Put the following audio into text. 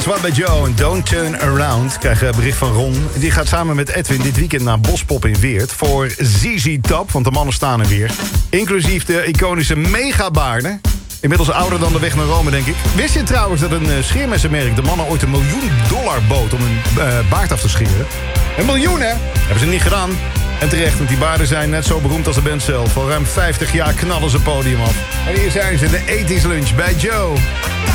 was wat bij Joe en Don't Turn Around. Ik krijg een bericht van Ron. Die gaat samen met Edwin dit weekend naar Bospop in Weert... voor ZZ Top, want de mannen staan er weer. Inclusief de iconische megabaarden. Inmiddels ouder dan de weg naar Rome, denk ik. Wist je trouwens dat een scheermessenmerk de mannen ooit $1 miljoen bood... om hun baard af te scheren? $1 miljoen, hè? Hebben ze niet gedaan. En terecht, want die baarden zijn net zo beroemd als de band zelf. Al ruim 50 jaar knallen ze podium af. En hier zijn ze, de 80's Lunch bij Joe.